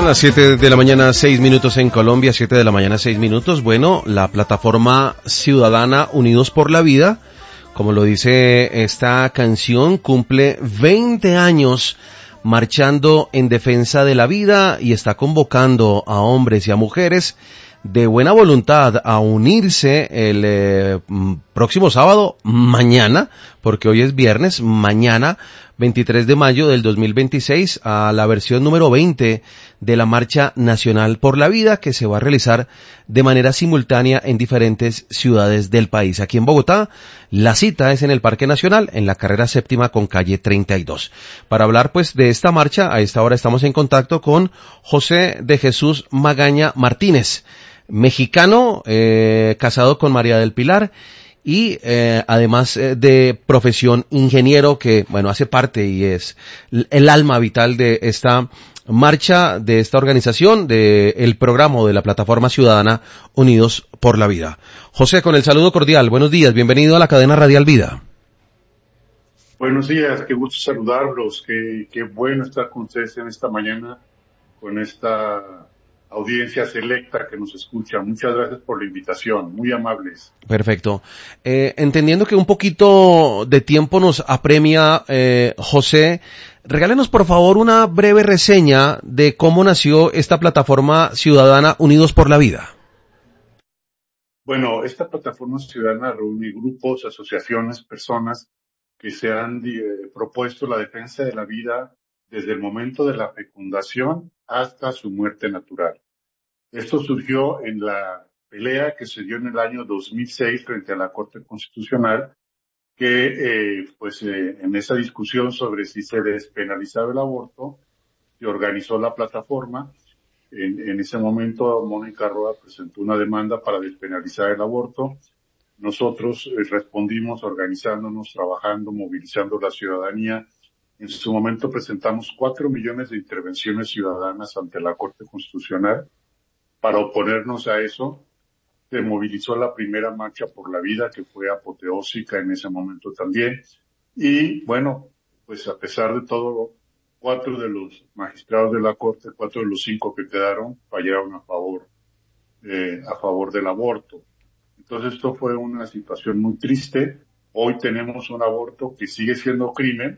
Son las 7 de la mañana, 6 minutos en Colombia, 7 de la mañana, 6 minutos. Bueno, la plataforma ciudadana Unidos por la Vida, como lo dice esta canción, cumple 20 años marchando en defensa de la vida y está convocando a hombres y a mujeres de buena voluntad a unirse el próximo sábado, mañana, porque hoy es viernes, mañana 23 de mayo del 2026 a la versión número 20 de la Marcha Nacional por la Vida, que se va a realizar de manera simultánea en diferentes ciudades del país. Aquí en Bogotá, la cita es en el Parque Nacional, en la carrera séptima con calle 32. Para hablar pues de esta marcha, a esta hora estamos en contacto con José de Jesús Magaña Martínez, mexicano, casado con María del Pilar, y además de profesión ingeniero, que bueno, hace parte y es el alma vital de esta marcha, de esta organización, del programa de la plataforma ciudadana Unidos por la Vida. José, con el saludo cordial, buenos días, bienvenido a la cadena Radial Vida. Buenos días, qué gusto saludarlos, qué bueno estar con ustedes en esta mañana, con esta audiencia selecta que nos escucha. Muchas gracias por la invitación, muy amables. Perfecto. Entendiendo que un poquito de tiempo nos apremia, José, regálenos por favor una breve reseña de cómo nació esta plataforma ciudadana Unidos por la Vida. Bueno, esta plataforma ciudadana reúne grupos, asociaciones, personas que se han propuesto la defensa de la vida desde el momento de la fecundación hasta su muerte natural. Esto surgió en la pelea que se dio en el año 2006 frente a la Corte Constitucional, que en esa discusión sobre si se despenalizaba el aborto, se organizó la plataforma. En ese momento, Mónica Roa presentó una demanda para despenalizar el aborto. Nosotros respondimos organizándonos, trabajando, movilizando la ciudadanía. En su momento presentamos 4 millones de intervenciones ciudadanas ante la Corte Constitucional. Para oponernos a eso, se movilizó la primera marcha por la vida, que fue apoteósica en ese momento también. Y bueno, pues a pesar de todo, 4 de los magistrados de la Corte, 4 de los 5 que quedaron, fallaron a favor del aborto. Entonces esto fue una situación muy triste. Hoy tenemos un aborto que sigue siendo crimen,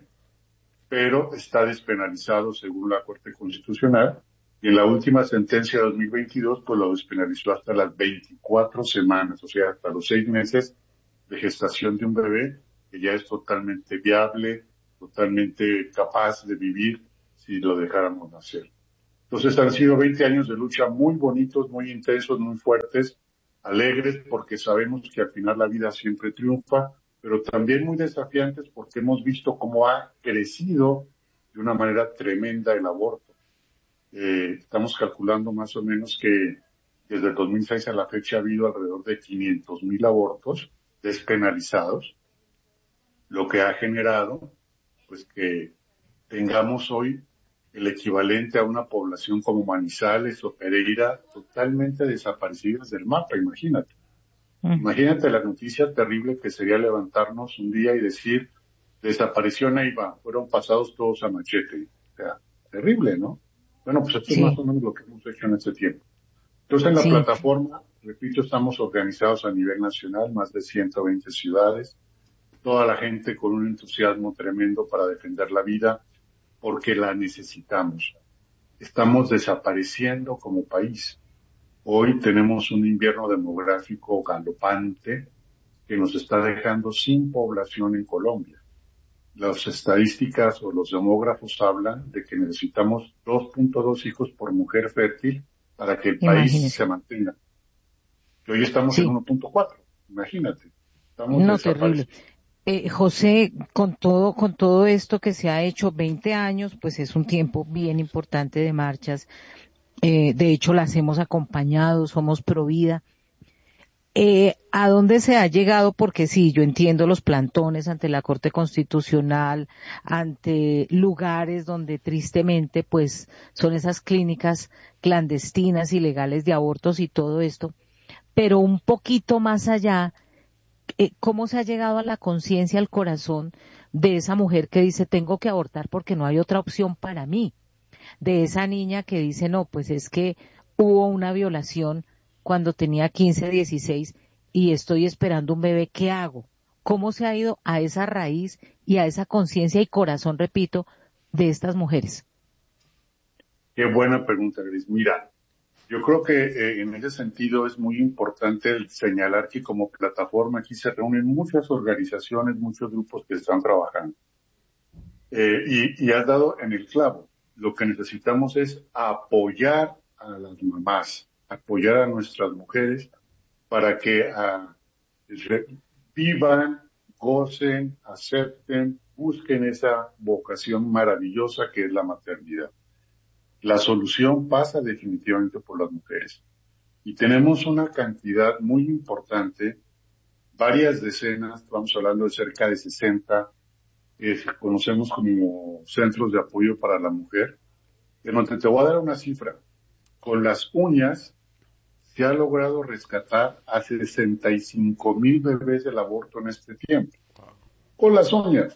pero está despenalizado según la Corte Constitucional. Y en la última sentencia de 2022, pues lo despenalizó hasta las 24 semanas, o sea, hasta los 6 meses de gestación de un bebé, que ya es totalmente viable, totalmente capaz de vivir si lo dejáramos nacer. Entonces han sido 20 años de lucha muy bonitos, muy intensos, muy fuertes, alegres, porque sabemos que al final la vida siempre triunfa, pero también muy desafiantes porque hemos visto cómo ha crecido de una manera tremenda el aborto. Estamos calculando más o menos que desde el 2006 a la fecha ha habido alrededor de 500,000 abortos despenalizados, lo que ha generado pues que tengamos hoy el equivalente a una población como Manizales o Pereira totalmente desaparecidas del mapa, imagínate. Imagínate la noticia terrible que sería levantarnos un día y decir, desapareció Neiva, fueron pasados todos a machete. O sea, terrible, ¿no? Bueno, pues esto es más o menos lo que hemos hecho en este tiempo. Entonces en la plataforma, repito, estamos organizados a nivel nacional, más de 120 ciudades, toda la gente con un entusiasmo tremendo para defender la vida, porque la necesitamos. Estamos desapareciendo como país. Hoy tenemos un invierno demográfico galopante que nos está dejando sin población en Colombia. Las estadísticas o los demógrafos hablan de que necesitamos 2.2 hijos por mujer fértil para que el país se mantenga. Que hoy estamos en 1.4. Imagínate. No, terrible. José, con todo esto que se ha hecho, 20 años, pues es un tiempo bien importante de marchas. De hecho, las hemos acompañado, somos Provida. ¿A dónde se ha llegado? Porque sí, yo entiendo los plantones ante la Corte Constitucional, ante lugares donde tristemente pues son esas clínicas clandestinas, ilegales de abortos y todo esto, pero un poquito más allá, ¿cómo se ha llegado a la conciencia, al corazón de esa mujer que dice tengo que abortar porque no hay otra opción para mí? de esa niña que dice, no, pues es que hubo una violación cuando tenía 15, 16 y estoy esperando un bebé, ¿qué hago? ¿Cómo se ha ido a esa raíz y a esa conciencia y corazón, repito, de estas mujeres? Qué buena pregunta, Gris. Mira, yo creo que en ese sentido es muy importante el señalar que como plataforma aquí se reúnen muchas organizaciones, muchos grupos que están trabajando. Y has dado en el clavo. Lo que necesitamos es apoyar a las mamás, apoyar a nuestras mujeres para que vivan, gocen, acepten, busquen esa vocación maravillosa que es la maternidad. La solución pasa definitivamente por las mujeres. Y tenemos una cantidad muy importante, varias decenas, estamos hablando de cerca de 60, que conocemos como centros de apoyo para la mujer, en donde te voy a dar una cifra. Con las uñas se ha logrado rescatar a 65,000 bebés del aborto en este tiempo. Con las uñas.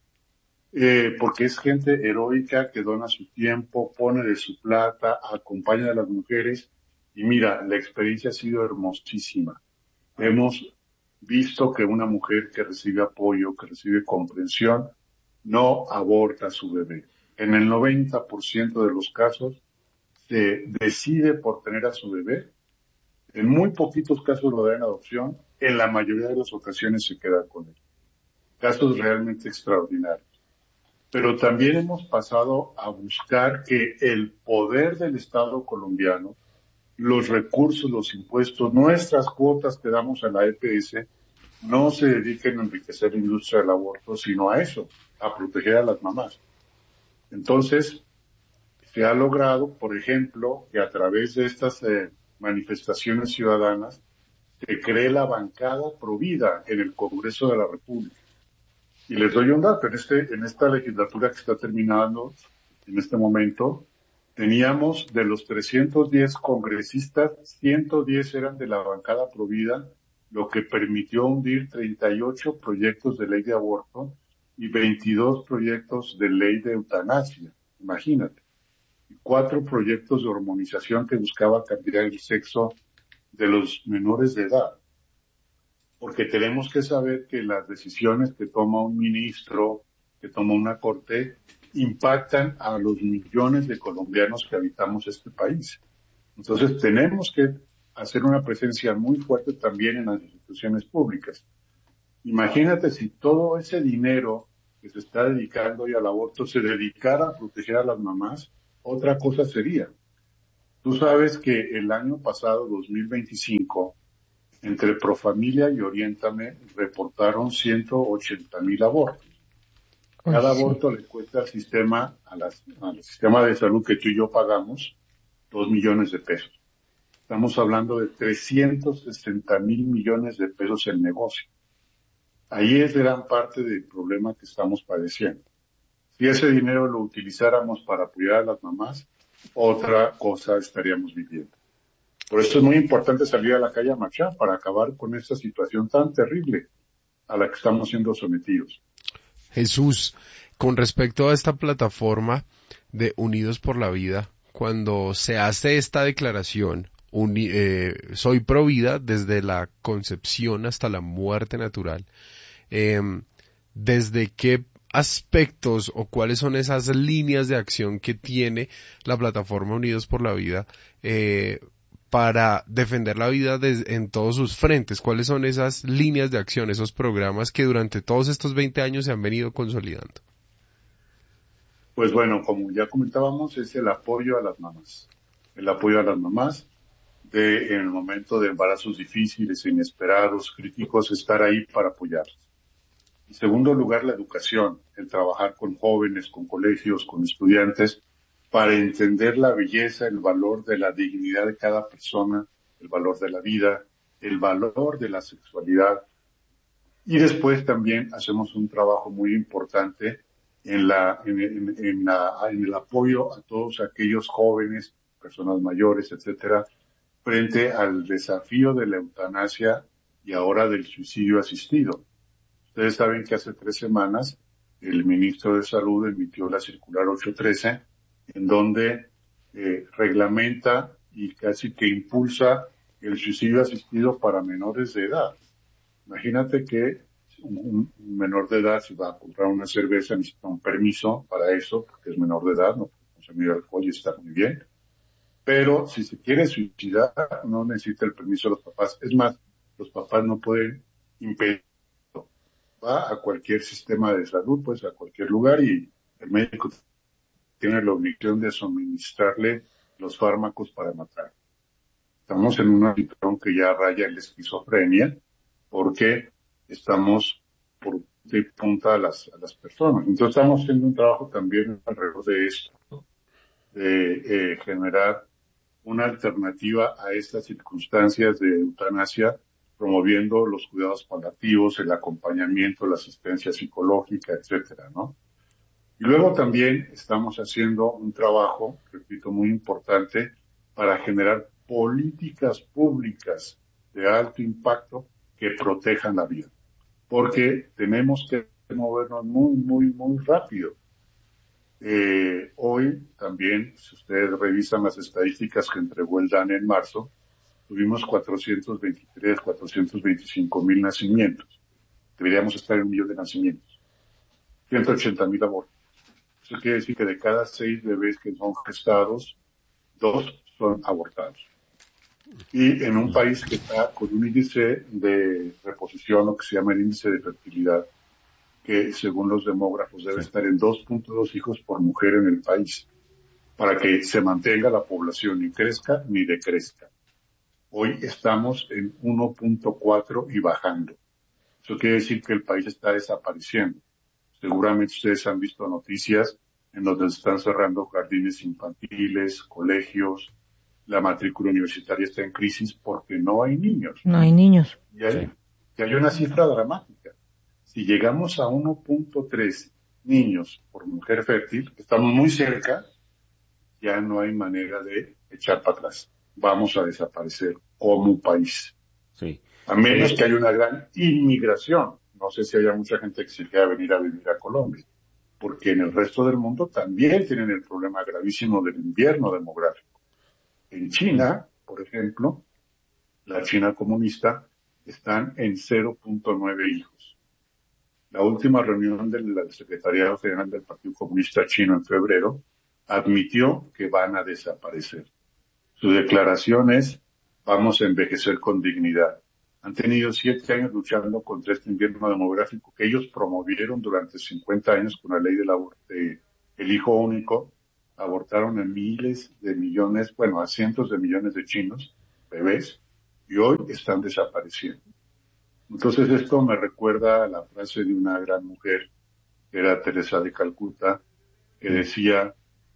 Porque es gente heroica que dona su tiempo, pone de su plata, acompaña a las mujeres. Y mira, la experiencia ha sido hermosísima. Hemos visto que una mujer que recibe apoyo, que recibe comprensión, no aborta a su bebé. En el 90% de los casos se decide por tener a su bebé. En muy poquitos casos lo da en adopción. En la mayoría de las ocasiones se queda con él. Casos realmente extraordinarios. Pero también hemos pasado a buscar que el poder del Estado colombiano, los recursos, los impuestos, nuestras cuotas que damos a la EPS, no se dediquen a enriquecer la industria del aborto, sino a eso, a proteger a las mamás. Entonces, se ha logrado, por ejemplo, que a través de estas manifestaciones ciudadanas se cree la bancada Provida en el Congreso de la República. Y les doy un dato, en esta legislatura que está terminando, en este momento, teníamos de los 310 congresistas, 110 eran de la bancada Provida, lo que permitió hundir 38 proyectos de ley de aborto y 22 proyectos de ley de eutanasia, imagínate. Y 4 proyectos de hormonización que buscaba cambiar el sexo de los menores de edad. Porque tenemos que saber que las decisiones que toma un ministro, que toma una corte, impactan a los millones de colombianos que habitamos este país. Entonces tenemos que hacer una presencia muy fuerte también en las instituciones públicas. Imagínate si todo ese dinero que se está dedicando hoy al aborto se dedicara a proteger a las mamás, otra cosa sería. Tú sabes que el año pasado, 2025, entre Profamilia y Oriéntame reportaron 180,000 abortos. Cada aborto le cuesta al sistema de salud que tú y yo pagamos 2 millones de pesos. Estamos hablando de 360,000 millones de pesos en negocio. Ahí es gran parte del problema que estamos padeciendo. Si ese dinero lo utilizáramos para apoyar a las mamás, otra cosa estaríamos viviendo. Por eso es muy importante salir a la calle a marchar para acabar con esta situación tan terrible a la que estamos siendo sometidos. Jesús, con respecto a esta plataforma de Unidos por la Vida, cuando se hace esta declaración, soy pro vida desde la concepción hasta la muerte natural, ¿desde qué aspectos o cuáles son esas líneas de acción que tiene la plataforma Unidos por la Vida para defender la vida en todos sus frentes? ¿Cuáles son esas líneas de acción, esos programas que durante todos estos 20 años se han venido consolidando? Pues bueno, como ya comentábamos, es el apoyo a las mamás. El apoyo a las mamás en el momento de embarazos difíciles, inesperados, críticos, estar ahí para apoyarlas. En segundo lugar, la educación, el trabajar con jóvenes, con colegios, con estudiantes, para entender la belleza, el valor de la dignidad de cada persona, el valor de la vida, el valor de la sexualidad. Y después también hacemos un trabajo muy importante en el apoyo a todos aquellos jóvenes, personas mayores, etcétera, frente al desafío de la eutanasia y ahora del suicidio asistido. Ustedes saben que hace 3 semanas el ministro de Salud emitió la circular 813, en donde reglamenta y casi que impulsa el suicidio asistido para menores de edad. Imagínate que un menor de edad, si va a comprar una cerveza, necesita un permiso para eso, porque es menor de edad, no puede consumir alcohol y está muy bien. Pero si se quiere suicidar, no necesita el permiso de los papás. Es más, los papás no pueden impedirlo. Va a cualquier sistema de salud, pues a cualquier lugar, y el médico tiene la obligación de suministrarle los fármacos para matar. Estamos en una situación que ya raya en la esquizofrenia, porque estamos por de punta a las personas. Entonces estamos haciendo un trabajo también alrededor de esto, de generar una alternativa a estas circunstancias de eutanasia, promoviendo los cuidados paliativos, el acompañamiento, la asistencia psicológica, etcétera, ¿no? Y luego también estamos haciendo un trabajo, repito, muy importante para generar políticas públicas de alto impacto que protejan la vida. Porque tenemos que movernos muy rápido. Hoy también, si ustedes revisan las estadísticas que entregó el DANE en marzo, tuvimos 425,000 nacimientos. Deberíamos estar en 1,000,000 de nacimientos. 180,000 abortos. Eso quiere decir que de cada 6 bebés que son gestados, 2 son abortados. Y en un país que está con un índice de reposición, lo que se llama el índice de fertilidad, que según los demógrafos debe estar en 2.2 hijos por mujer en el país, para que se mantenga la población, ni crezca ni decrezca. Hoy estamos en 1.4 y bajando. Eso quiere decir que el país está desapareciendo. Seguramente ustedes han visto noticias en donde están cerrando jardines infantiles, colegios, la matrícula universitaria está en crisis porque no hay niños. No hay niños. Y hay una cifra dramática. Si llegamos a 1.3 niños por mujer fértil, estamos muy cerca, ya no hay manera de echar para atrás. Vamos a desaparecer como país. Sí. A menos que haya una gran inmigración. No sé si haya mucha gente que se quiera venir a vivir a Colombia, porque en el resto del mundo también tienen el problema gravísimo del invierno demográfico. En China, por ejemplo, la China comunista, están en 0.9 hijos. La última reunión del Secretariado General del Partido Comunista Chino en febrero admitió que van a desaparecer. Su declaración es: vamos a envejecer con dignidad. Han tenido 7 años luchando contra este invierno demográfico que ellos promovieron durante 50 años con la ley del hijo único. Abortaron a miles de millones, a cientos de millones de chinos, bebés, y hoy están desapareciendo. Entonces esto me recuerda a la frase de una gran mujer, que era Teresa de Calcuta, que decía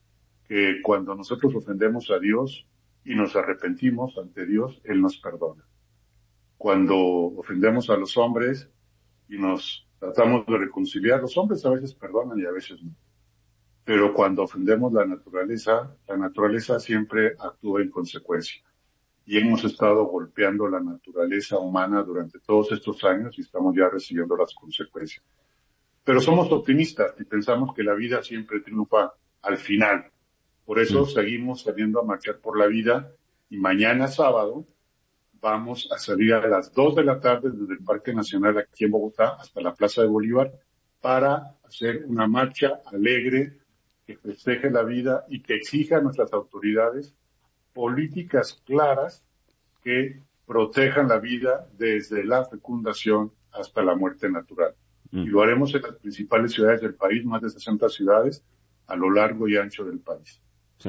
que cuando nosotros ofendemos a Dios y nos arrepentimos ante Dios, Él nos perdona. Cuando ofendemos a los hombres y nos tratamos de reconciliar, los hombres a veces perdonan y a veces no. Pero cuando ofendemos la naturaleza siempre actúa en consecuencia. Y hemos estado golpeando la naturaleza humana durante todos estos años y estamos ya recibiendo las consecuencias. Pero somos optimistas y pensamos que la vida siempre triunfa al final. Por eso seguimos saliendo a marchar por la vida y mañana sábado vamos a salir a las 2 de la tarde desde el Parque Nacional aquí en Bogotá hasta la Plaza de Bolívar para hacer una marcha alegre que festeje la vida y que exija a nuestras autoridades políticas claras que protejan la vida desde la fecundación hasta la muerte natural. Y lo haremos en las principales ciudades del país, más de 60 ciudades a lo largo y ancho del país. Sí.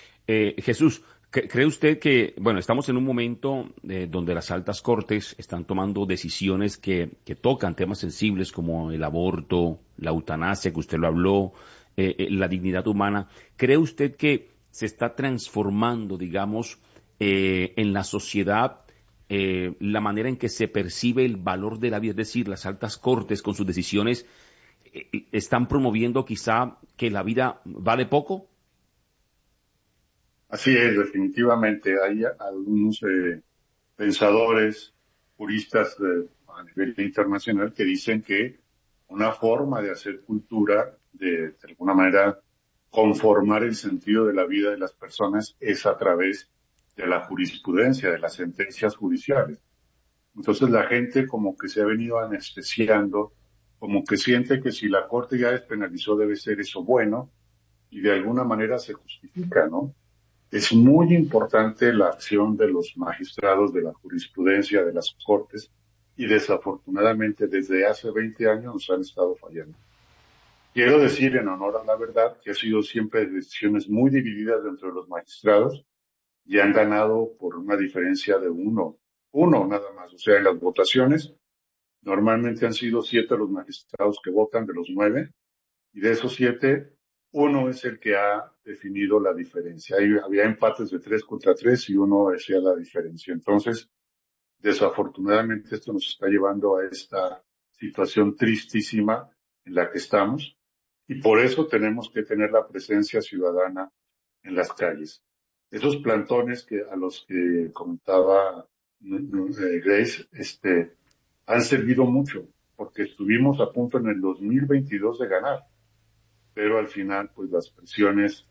Jesús, ¿cree usted que, estamos en un momento donde las altas cortes están tomando decisiones que tocan temas sensibles como el aborto, la eutanasia, que usted lo habló, la dignidad humana? ¿Cree usted que se está transformando, digamos, en la sociedad la manera en que se percibe el valor de la vida? Es decir, las altas cortes con sus decisiones están promoviendo quizá que la vida vale poco. Así es, definitivamente. Hay algunos pensadores, juristas a nivel internacional que dicen que una forma de hacer cultura, de alguna manera conformar el sentido de la vida de las personas es a través de la jurisprudencia, de las sentencias judiciales. Entonces la gente como que se ha venido anestesiando, como que siente que si la Corte ya despenalizó debe ser eso bueno, y de alguna manera se justifica, ¿no? Es muy importante la acción de los magistrados de la jurisprudencia de las Cortes y desafortunadamente desde hace 20 años nos han estado fallando. Quiero decir en honor a la verdad que ha sido siempre decisiones muy divididas dentro de los magistrados y han ganado por una diferencia de uno nada más. O sea, en las votaciones normalmente han sido 7 los magistrados que votan de los 9 y de esos 7, uno es el que ha definido la diferencia. Había empates de 3-3 y uno hacía la diferencia. Entonces, desafortunadamente esto nos está llevando a esta situación tristísima en la que estamos y por eso tenemos que tener la presencia ciudadana en las calles. Esos plantones a los que comentaba Grace, han servido mucho porque estuvimos a punto en el 2022 de ganar, pero al final pues las presiones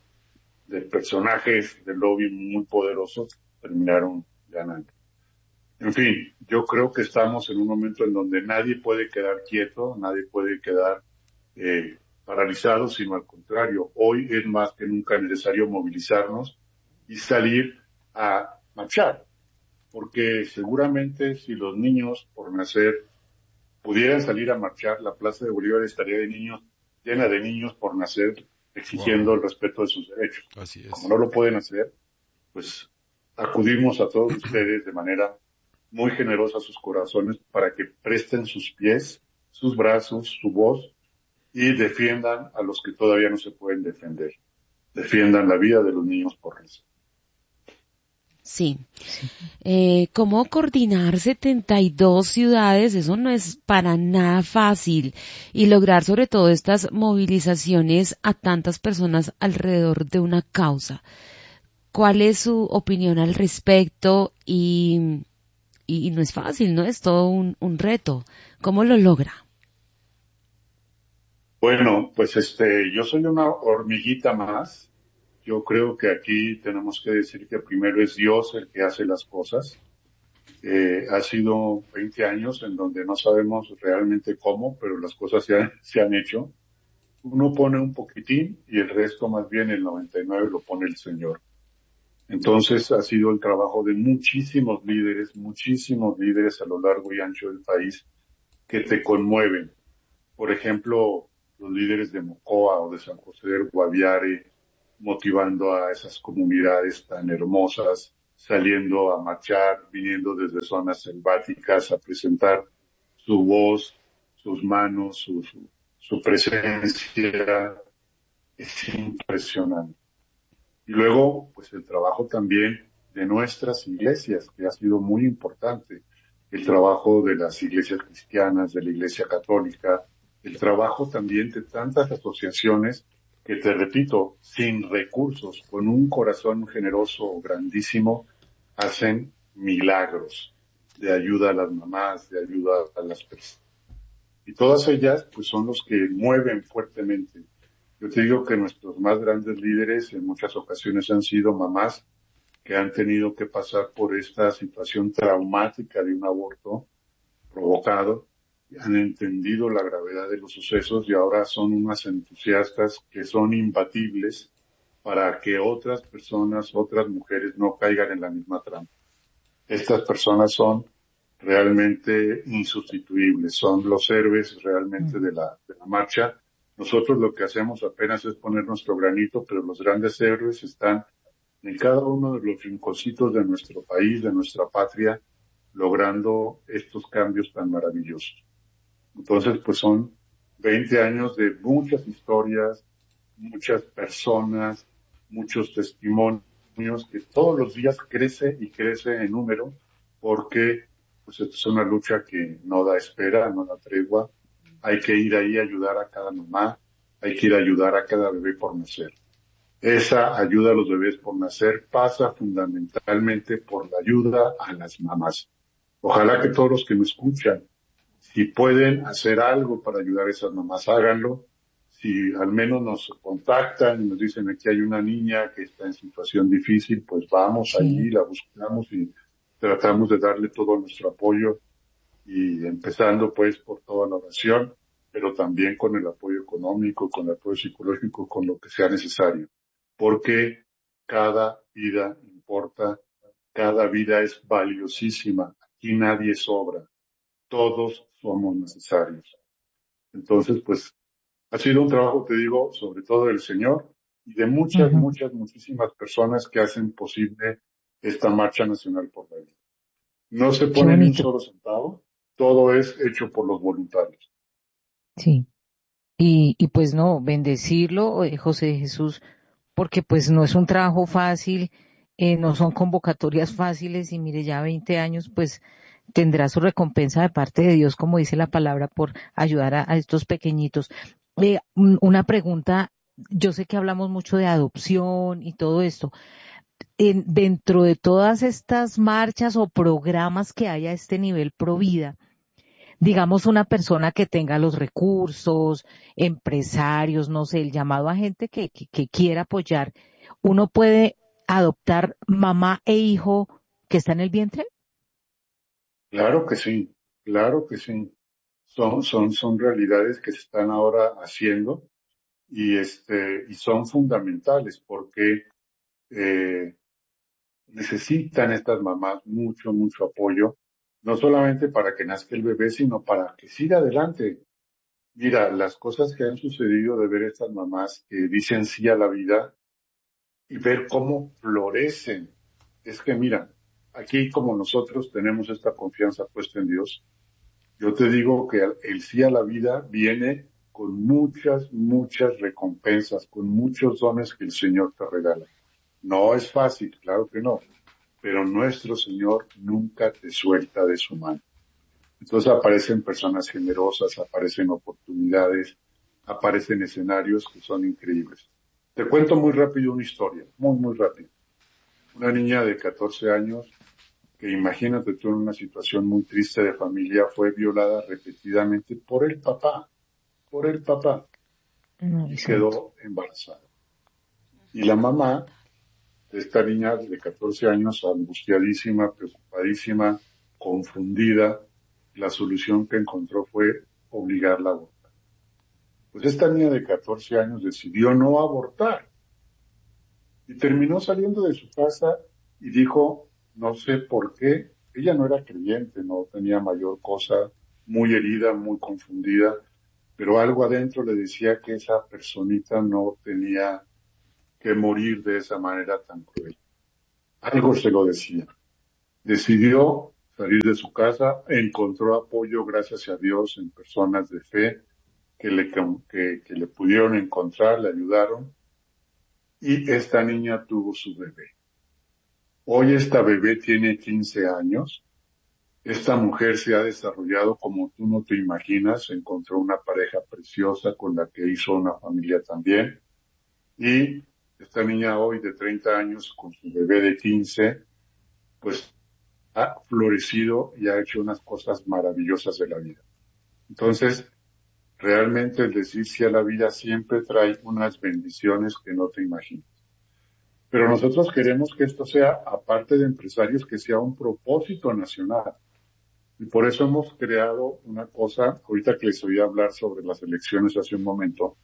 de personajes de lobby muy poderosos terminaron ganando. En fin, yo creo que estamos en un momento en donde nadie puede quedar quieto, nadie puede quedar paralizado, sino al contrario, hoy es más que nunca necesario movilizarnos y salir a marchar, porque seguramente si los niños por nacer pudieran salir a marchar, la Plaza de Bolívar estaría llena de niños por nacer exigiendo el respeto de sus derechos. Así es. Como no lo pueden hacer, pues acudimos a todos ustedes de manera muy generosa a sus corazones para que presten sus pies, sus brazos, su voz y defiendan a los que todavía no se pueden defender. Defiendan la vida de los niños por nacer. Sí. ¿Cómo coordinar 72 ciudades? Eso no es para nada fácil. Y lograr sobre todo estas movilizaciones a tantas personas alrededor de una causa. ¿Cuál es su opinión al respecto? Y no es fácil, ¿no? Es todo un reto. ¿Cómo lo logra? Bueno, pues yo soy una hormiguita más. Yo creo que aquí tenemos que decir que primero es Dios el que hace las cosas. Ha sido 20 años en donde no sabemos realmente cómo, pero las cosas se han hecho. Uno pone un poquitín y el resto, más bien el 99, lo pone el Señor. Entonces ha sido el trabajo de muchísimos líderes a lo largo y ancho del país que te conmueven. Por ejemplo, los líderes de Mocoa o de San José del Guaviare, motivando a esas comunidades tan hermosas, saliendo a marchar, viniendo desde zonas selváticas a presentar su voz, sus manos, su presencia. Es impresionante. Y luego, pues el trabajo también de nuestras iglesias, que ha sido muy importante. El trabajo de las iglesias cristianas, de la Iglesia Católica, el trabajo también de tantas asociaciones que, te repito, sin recursos, con un corazón generoso grandísimo, hacen milagros de ayuda a las mamás, de ayuda a las personas. Y todas ellas, pues son los que mueven fuertemente. Yo te digo que nuestros más grandes líderes en muchas ocasiones han sido mamás que han tenido que pasar por esta situación traumática de un aborto provocado, han entendido la gravedad de los sucesos y ahora son unas entusiastas que son imbatibles para que otras personas, otras mujeres no caigan en la misma trampa. Estas personas son realmente insustituibles, son los héroes realmente de la marcha. Nosotros lo que hacemos apenas es poner nuestro granito, pero los grandes héroes están en cada uno de los rinconcitos de nuestro país, de nuestra patria, logrando estos cambios tan maravillosos. Entonces, pues son 20 años de muchas historias, muchas personas, muchos testimonios que todos los días crece y crece en número porque pues esto es una lucha que no da espera, no da tregua. Hay que ir ahí a ayudar a cada mamá, hay que ir a ayudar a cada bebé por nacer. Esa ayuda a los bebés por nacer pasa fundamentalmente por la ayuda a las mamás. Ojalá que todos los que me escuchan, si pueden hacer algo para ayudar a esas mamás, háganlo. si al menos nos contactan y nos dicen aquí hay una niña que está en situación difícil, pues vamos allí, la buscamos y tratamos de darle todo nuestro apoyo, y empezando pues por toda la oración, pero también con el apoyo económico, con el apoyo psicológico, con lo que sea necesario, porque cada vida importa, cada vida es valiosísima, aquí nadie sobra, todos somos necesarios. Entonces, pues, ha sido un trabajo, te digo, sobre todo del Señor y de muchísimas personas que hacen posible esta marcha nacional por la vida. No se pone ni un solo centavo, todo es hecho por los voluntarios. Sí. Y pues no, bendecirlo, José Jesús, porque pues no es un trabajo fácil, no son convocatorias fáciles y mire, ya 20 años pues tendrá su recompensa de parte de Dios, como dice la palabra, por ayudar a estos pequeñitos. Una pregunta, yo sé que hablamos mucho de adopción y todo esto. Dentro de todas estas marchas o programas que hay a este nivel Provida, digamos una persona que tenga los recursos, empresarios, no sé, el llamado a gente que quiera apoyar, ¿uno puede adoptar mamá e hijo que está en el vientre? Claro que sí, claro que sí. Son realidades que se están ahora haciendo y son fundamentales porque eh, necesitan estas mamás mucho apoyo, no solamente para que nazca el bebé, sino para que siga adelante. Mira, las cosas que han sucedido de ver estas mamás que dicen sí a la vida y ver cómo florecen. Es que mira, aquí como nosotros tenemos esta confianza puesta en Dios, yo te digo que el sí a la vida viene con muchas recompensas, con muchos dones que el Señor te regala. No es fácil, claro que no, pero nuestro Señor nunca te suelta de su mano. Entonces aparecen personas generosas, aparecen oportunidades, aparecen escenarios que son increíbles. Te cuento muy rápido una historia, muy rápido. Una niña de 14 años, que imagínate tú en una situación muy triste de familia, fue violada repetidamente por el papá, y quedó embarazada. Y la mamá de esta niña de 14 años, angustiadísima, preocupadísima, confundida, la solución que encontró fue obligarla a abortar. Pues esta niña de 14 años decidió no abortar y terminó saliendo de su casa y dijo, no sé por qué, ella no era creyente, no tenía mayor cosa, muy herida, muy confundida, pero algo adentro le decía que esa personita no tenía que morir de esa manera tan cruel. Algo se lo decía. Decidió salir de su casa, encontró apoyo, gracias a Dios, en personas de fe que le pudieron encontrar, le ayudaron, y esta niña tuvo su bebé. Hoy esta bebé tiene 15 años, esta mujer se ha desarrollado como tú no te imaginas, encontró una pareja preciosa con la que hizo una familia también, y esta niña hoy de 30 años con su bebé de 15, pues ha florecido y ha hecho unas cosas maravillosas de la vida. Entonces, realmente el decir sí a la vida siempre trae unas bendiciones que no te imaginas. Pero nosotros queremos que esto sea, aparte de empresarios, que sea un propósito nacional. Y por eso hemos creado una cosa, ahorita que les oí hablar sobre las elecciones hace un momento,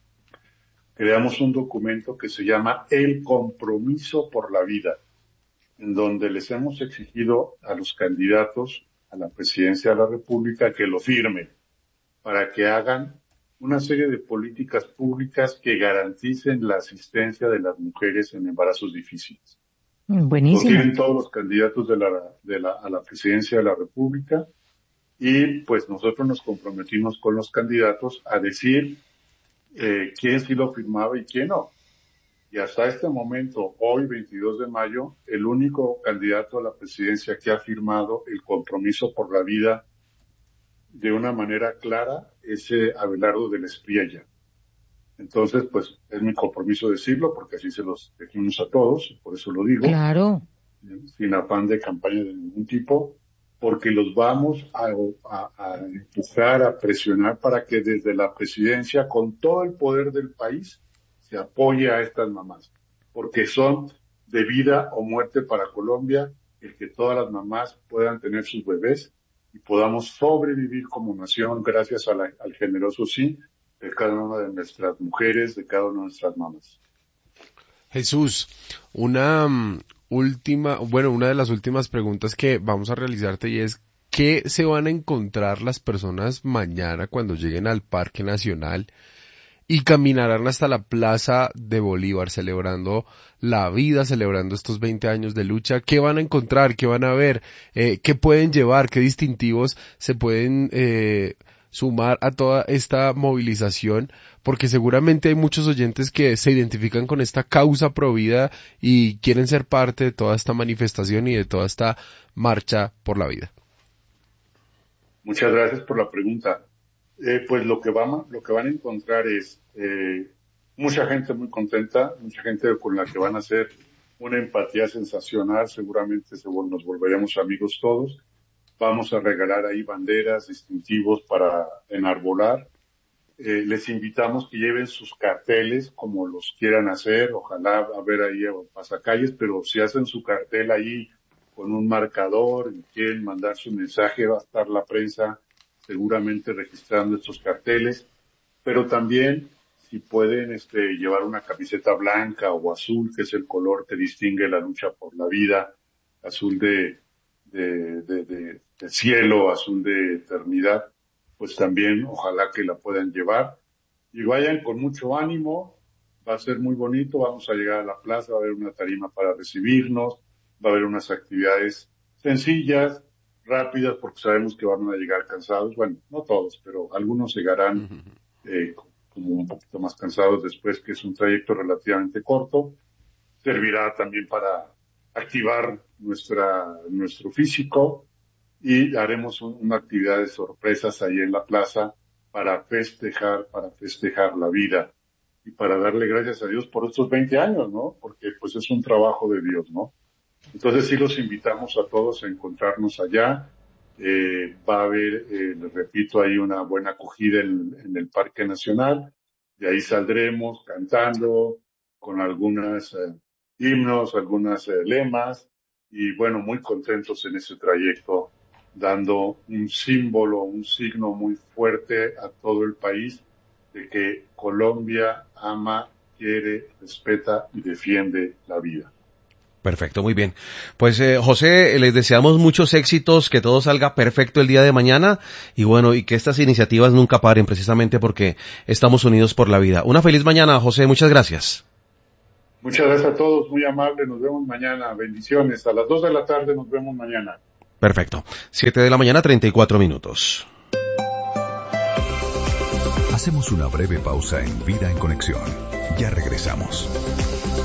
creamos un documento que se llama El Compromiso por la Vida, en donde les hemos exigido a los candidatos a la presidencia de la República que lo firmen para que hagan una serie de políticas públicas que garanticen la asistencia de las mujeres en embarazos difíciles. Buenísimo. Lo tienen todos los candidatos a la presidencia de la República y pues nosotros nos comprometimos con los candidatos a decir quién sí lo firmaba y quién no. Y hasta este momento, hoy 22 de mayo, el único candidato a la presidencia que ha firmado el compromiso por la vida de una manera clara es Abelardo de la Espriella. Entonces, pues es mi compromiso decirlo porque así se los decimos a todos, por eso lo digo. Claro. Sin afán de campaña de ningún tipo. porque los vamos a empujar, a presionar para que desde la presidencia, con todo el poder del país, se apoye a estas mamás, porque son de vida o muerte para Colombia el que todas las mamás puedan tener sus bebés y podamos sobrevivir como nación gracias al generoso sí de cada una de nuestras mujeres, de cada una de nuestras mamás. Jesús, una de las últimas preguntas que vamos a realizarte y es, ¿qué se van a encontrar las personas mañana cuando lleguen al Parque Nacional y caminarán hasta la Plaza de Bolívar celebrando la vida, celebrando estos 20 años de lucha? ¿Qué van a encontrar? ¿Qué van a ver? ¿Qué pueden llevar? ¿Qué distintivos se pueden sumar a toda esta movilización? Porque seguramente hay muchos oyentes que se identifican con esta causa pro vida y quieren ser parte de toda esta manifestación y de toda esta marcha por la vida. Muchas gracias por la pregunta. Pues lo que van a encontrar es mucha gente muy contenta, mucha gente con la que van a hacer una empatía sensacional, seguramente nos volveremos amigos todos. Vamos a regalar ahí banderas, distintivos para enarbolar. Les invitamos que lleven sus carteles como los quieran hacer, ojalá a ver ahí a pasacalles, pero si hacen su cartel ahí con un marcador y quieren mandar su mensaje, va a estar la prensa seguramente registrando estos carteles, pero también si pueden llevar una camiseta blanca o azul, que es el color que distingue la lucha por la vida, azul de cielo, azul de eternidad, pues también ojalá que la puedan llevar y vayan con mucho ánimo. Va a ser muy bonito, vamos a llegar a la plaza, va a haber una tarima para recibirnos, va a haber unas actividades sencillas, rápidas, porque sabemos que van a llegar cansados. Bueno, no todos, pero algunos llegarán como un poquito más cansados después, que es un trayecto relativamente corto. Servirá también para activar nuestro físico y haremos una actividad de sorpresas ahí en la plaza para festejar la vida y para darle gracias a Dios por estos 20 años, ¿no? Porque pues es un trabajo de Dios, ¿no? Entonces sí los invitamos a todos a encontrarnos allá. Va a haber, les repito, ahí una buena acogida en el Parque Nacional. De ahí saldremos cantando con algunos himnos, algunas lemas y bueno, muy contentos en ese trayecto, dando un símbolo, un signo muy fuerte a todo el país de que Colombia ama, quiere, respeta y defiende la vida. Perfecto, muy bien. Pues José, les deseamos muchos éxitos, que todo salga perfecto el día de mañana y bueno, y que estas iniciativas nunca paren precisamente porque estamos unidos por la vida. Una feliz mañana, José, muchas gracias. Muchas gracias a todos, muy amable, nos vemos mañana, bendiciones. A las 2 de la tarde nos vemos mañana. Perfecto, 7 de la mañana, 34 minutos. Hacemos una breve pausa en Vida en Conexión. Ya regresamos.